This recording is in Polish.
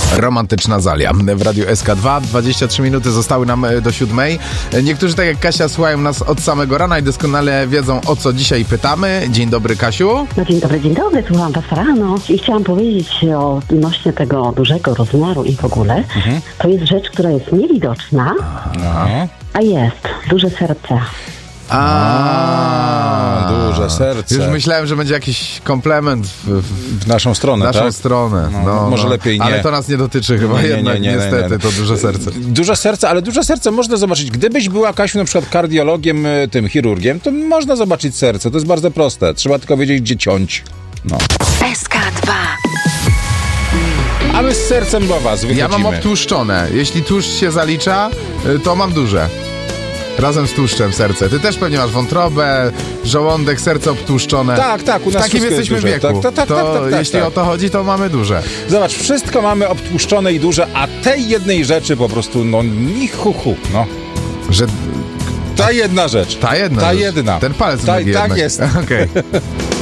Romantyczna Zalia w Radiu SK2. 23 minuty zostały nam do 7. Niektórzy, tak jak Kasia, słuchają nas od samego rana i doskonale wiedzą, o co dzisiaj pytamy. Dzień dobry, Kasiu. No dzień dobry, słucham was rano i chciałam powiedzieć odnośnie tego dużego rozmiaru i w ogóle. To jest rzecz, która jest niewidoczna, a jest duże serce. Duże serce. Już myślałem, że będzie jakiś komplement w naszą stronę, naszą tak? stronę. Może lepiej nie. Ale to nas nie dotyczy chyba jednak, niestety, to duże serce. Duże serce, ale duże serce można zobaczyć. Gdybyś była, Kasiu, na przykład kardiologiem, tym chirurgiem, to można zobaczyć serce. To jest bardzo proste. Trzeba tylko wiedzieć, gdzie ciąć. SK2. A my z sercem do was wychodzimy. Ja mam obtłuszczone. Jeśli tłuszcz się zalicza, to mam duże. Razem z tłuszczem serce. Ty też pewnie masz wątrobę, żołądek, serce obtłuszczone. Tak, u nas w takim jesteśmy jest wieku. Tak, jeśli o to chodzi, to mamy duże. Zobacz, wszystko mamy obtłuszczone i duże, a tej jednej rzeczy po prostu, ni hu, Że Ta jedna rzecz. ta jedna. Ten palec tak jednak. jest. Okej.